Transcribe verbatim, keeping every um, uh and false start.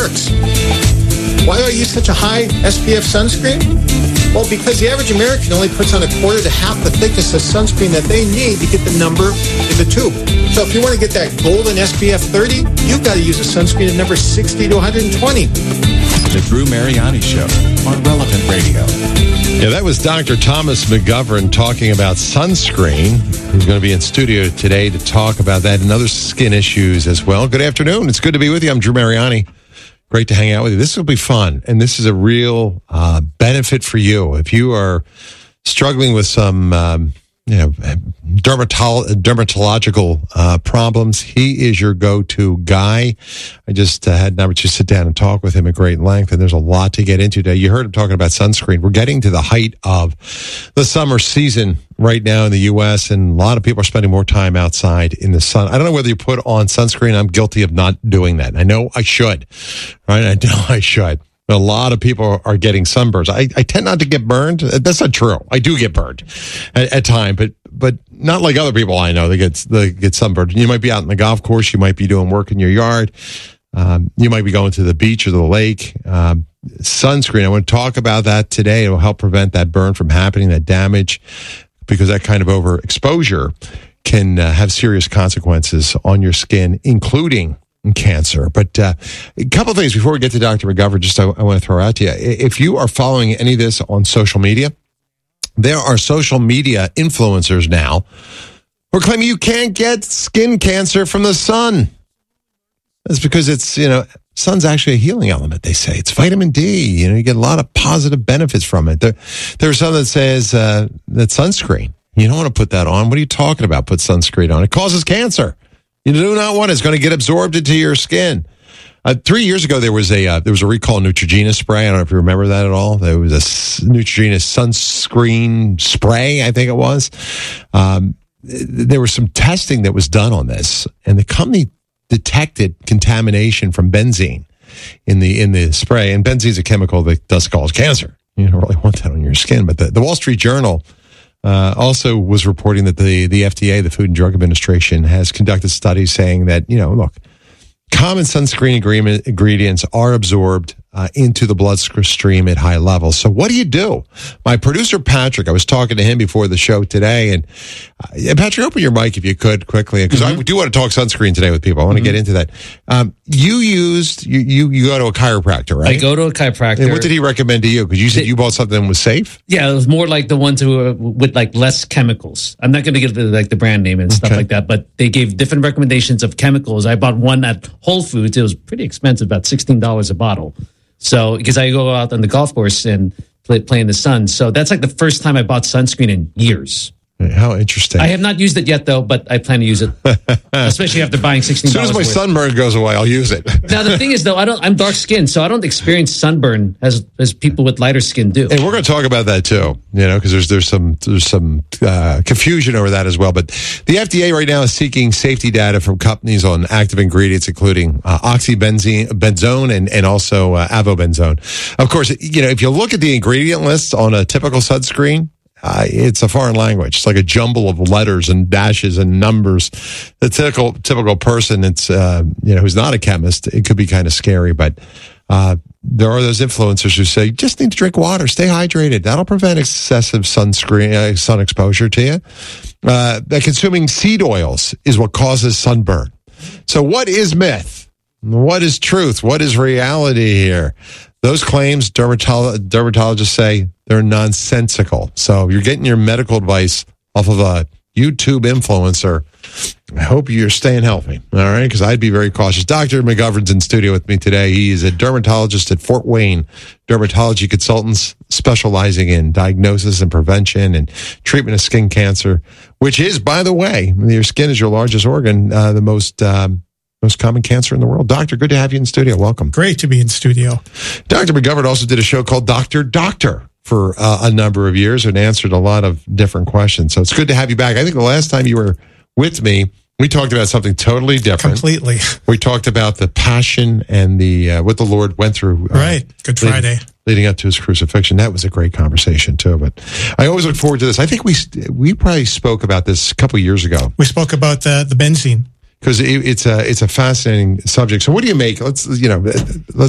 works. Why do I use such a high S P F sunscreen? Well, because the average American only puts on a quarter to half the thickness of sunscreen that they need to get the number in the tube. So if you want to get that golden S P F thirty, you've got to use a sunscreen at number sixty to one hundred twenty. The Drew Mariani Show on Relevant Radio. Yeah, that was Doctor Thomas McGovern talking about sunscreen. He's going to be in studio today to talk about that and other skin issues as well. Good afternoon. It's good to be with you. I'm Drew Mariani. Great to hang out with you. This will be fun, and this is a real uh, benefit for you. If you are struggling with some um, you know, dermatolo- dermatological uh, problems, he is your go-to guy. I just uh, had an opportunity to sit down and talk with him at great length, and there's a lot to get into today. You heard him talking about sunscreen. We're getting to the height of the summer season right now in the U S, and a lot of people are spending more time outside in the sun. I don't know whether you put on sunscreen. I'm guilty of not doing that. I know I should, right? I know I should. A lot of people are getting sunburns. I, I tend not to get burned. That's not true. I do get burned at, at times, but but not like other people I know that get that get sunburned. You might be out in the golf course. You might be doing work in your yard. Um, you might be going to the beach or the lake. Um, sunscreen. I want to talk about that today. It will help prevent that burn from happening, that damage, because that kind of overexposure can uh, have serious consequences on your skin, including cancer. But uh, a couple of things before we get to Doctor McGovern, just I, I want to throw out to you. If you are following any of this on social media, there are social media influencers now who are claiming you can't get skin cancer from the sun. That's because it's, you know, sun's actually a healing element, they say. It's vitamin D. You know, you get a lot of positive benefits from it. There, there's some that says uh, that sunscreen, you don't want to put that on. What are you talking about? Put sunscreen on. It causes cancer. You do not want it. It's going to get absorbed into your skin. Uh, three years ago, there was a uh, there was a recall Neutrogena spray. I don't know if you remember that at all. There was a Neutrogena sunscreen spray, I think it was. Um, there was some testing that was done on this, and the company detected contamination from benzene in the in the spray. And benzene is a chemical that does cause cancer. You don't really want that on your skin. But the, the Wall Street Journal Uh, also was reporting that the, the F D A, the Food and Drug Administration, has conducted studies saying that, you know, look, common sunscreen agreement, ingredients are absorbed uh, into the bloodstream at high levels. So what do you do? My producer, Patrick, I was talking to him before the show today. And uh, Patrick, open your mic if you could quickly, because mm-hmm. I do want to talk sunscreen today with people. I want to mm-hmm. get into that. Um, you used, you, you you go to a chiropractor, right? I go to a chiropractor. And what did he recommend to you? Because you said you bought something that was safe? Yeah, it was more like the ones who were with like less chemicals. I'm not going to give the, like the brand name and stuff okay. like that, but they gave different recommendations of chemicals. I bought one at Whole Foods. It was pretty expensive, about sixteen dollars a bottle. So, because I go out on the golf course and play, play in the sun. So that's like the first time I bought sunscreen in years. How interesting. I have not used it yet, though, but I plan to use it, especially after buying sixteen dollars. As soon as my worth. sunburn goes away, I'll use it. Now, the thing is, though, I don't, I'm dark skinned, so I don't experience sunburn as as people with lighter skin do. And we're going to talk about that, too, you know, because there's, there's some there's some uh, confusion over that as well. But the F D A right now is seeking safety data from companies on active ingredients, including uh, oxybenzone benzone and, and also uh, avobenzone. Of course, you know, if you look at the ingredient list on a typical sunscreen, Uh, it's a foreign language. It's like a jumble of letters and dashes and numbers. The typical typical person, it's uh, you know, who's not a chemist, it could be kind of scary. But uh, there are those influencers who say, just need to drink water, stay hydrated. That'll prevent excessive sunscreen uh, sun exposure to you. Uh, that consuming seed oils is what causes sunburn. So, what is myth? What is truth? What is reality here? Those claims, dermatolo- dermatologists say, they're nonsensical. So you're getting your medical advice off of a YouTube influencer. I hope you're staying healthy, all right? Because I'd be very cautious. Doctor McGovern's in studio with me today. He is a dermatologist at Fort Wayne Dermatology Consultants, specializing in diagnosis and prevention and treatment of skin cancer, which is, by the way, your skin is your largest organ, uh, the most... Um, Most common cancer in the world. Doctor, good to have you in studio. Welcome. Great to be in studio. Doctor McGovern also did a show called Doctor Doctor for uh, a number of years and answered a lot of different questions. So it's good to have you back. I think the last time you were with me, we talked about something totally different. Completely. We talked about the passion and the uh, what the Lord went through. Uh, right. Good Friday. Leading, leading up to his crucifixion. That was a great conversation too. But I always look forward to this. I think we we probably spoke about this a couple of years ago. We spoke about the, the benzene. Because it, it's a it's a fascinating subject. So what do you make? Let's you know let's